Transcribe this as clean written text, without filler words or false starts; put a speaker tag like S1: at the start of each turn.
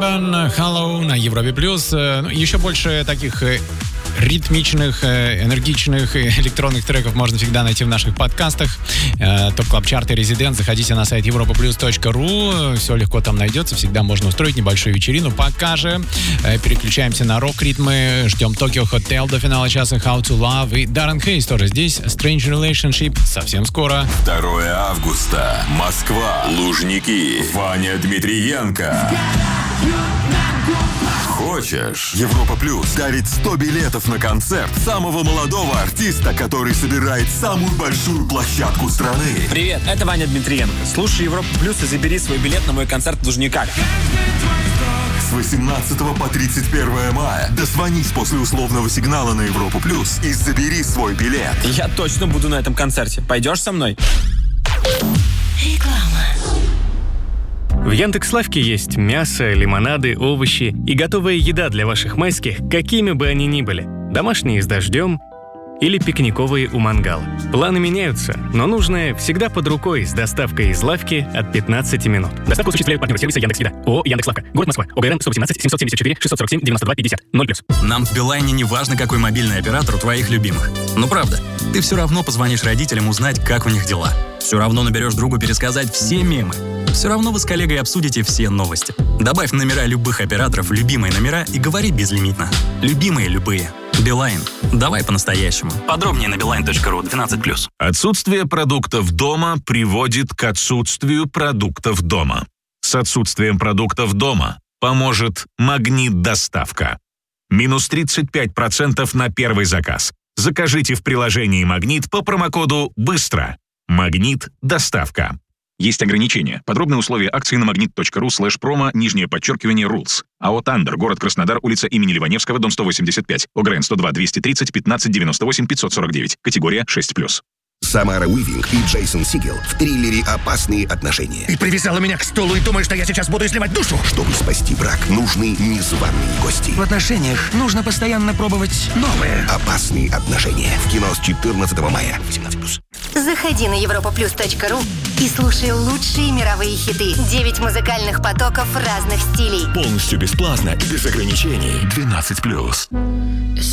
S1: Sheeran, Hello на Европе+. Еще больше таких ритмичных, энергичных электронных треков можно всегда найти в наших подкастах. Топ Клаб Чарт и Резидент. Заходите на сайт europaplus.ru. Все легко там найдется. Всегда можно устроить небольшую вечерину. Пока же переключаемся на рок-ритмы. Ждем Tokyo Hotel до финала часа, How to Love и Darren Hayes тоже здесь. Strange Relationship совсем скоро.
S2: 2 августа. Москва. Лужники. Ваня Дмитриенко. Хочешь? Европа Плюс дарит 100 билетов на концерт самого молодого артиста, который собирает самую большую площадку страны.
S3: Привет, это Ваня Дмитриенко. Слушай Европу Плюс и забери свой билет на мой концерт в Лужниках.
S2: С 18 по 31 мая дозвонись после условного сигнала на Европу Плюс и забери свой билет.
S3: Я точно буду на этом концерте. Пойдешь со мной?
S4: В Яндекс.Лавке есть мясо, лимонады, овощи и готовая еда для ваших майских, какими бы они ни были. Домашние с дождем или пикниковые у мангала. Планы меняются, но нужное всегда под рукой с доставкой из лавки от 15 минут. Доставку осуществляют партнеры сервиса Яндекс.Еда. ООО «Яндекс.Лавка». Город Москва. ОГРН 118 774 647 92 50. 0+.
S5: Нам в Билайне не важно, какой мобильный оператор у твоих любимых. Ну правда, ты все равно позвонишь родителям узнать, как у них дела. Все равно наберешь другу пересказать все мемы. Все равно вы с коллегой обсудите все новости. Добавь номера любых операторов в любимые номера и говори безлимитно. Любимые любые. Билайн. Давай по-настоящему. Подробнее на beeline.ru 12+.
S6: Отсутствие продуктов дома приводит к отсутствию продуктов дома. С отсутствием продуктов дома поможет «Магнит-доставка». Минус 35% на первый заказ. Закажите в приложении «Магнит» по промокоду «Быстро». «Магнит-доставка». Есть ограничения. Подробные условия акции на magnit.ru/promo, _rules. АО «Тандер», город Краснодар, улица имени Ливаневского, дом 185. ОГРН 102 230 15 98 549. Категория 6+.
S7: Самара Уивинг и Джейсон Сигел в триллере «Опасные отношения».
S8: Ты привязала меня к стулу и думаешь, что я сейчас буду изливать душу?
S7: Чтобы спасти брак, нужны незваные гости.
S8: В отношениях нужно постоянно пробовать новое.
S7: «Опасные отношения». В кино с 14 мая. 18+.
S9: Заходи на europaplus.ru и слушай лучшие мировые хиты. 9 музыкальных потоков разных стилей.
S2: Полностью бесплатно и без ограничений. 12+.